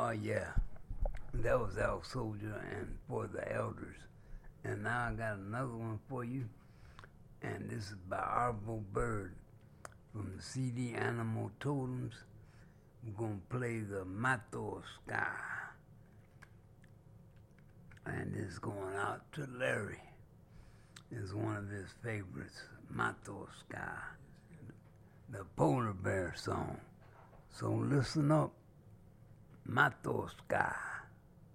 Oh, yeah. That was Elk Soldier and For the Elders. And now I got another one for you. And this is by Arvo Bird from the CD Animal Totems. We're going to play the Mato Ska. And it's going out to Larry. It's one of his favorites, Mato Ska, the polar bear song. So listen up, Mato Ska.